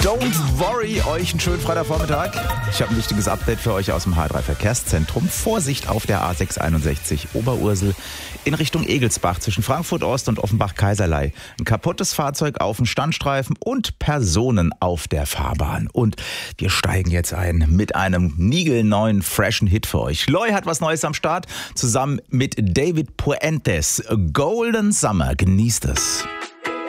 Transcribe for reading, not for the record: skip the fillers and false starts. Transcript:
Don't worry, euch einen schönen Freitagvormittag. Ich habe ein wichtiges Update für euch aus dem H3 Verkehrszentrum. Vorsicht auf der A661 Oberursel in Richtung Egelsbach zwischen Frankfurt Ost und Offenbach-Kaiserlei. Ein kaputtes Fahrzeug auf dem Standstreifen und Personen auf der Fahrbahn. Und wir steigen jetzt ein mit einem niegelneuen, freshen Hit für euch. Loy hat was Neues am Start, zusammen mit David Puentes. Golden Summer, genießt es.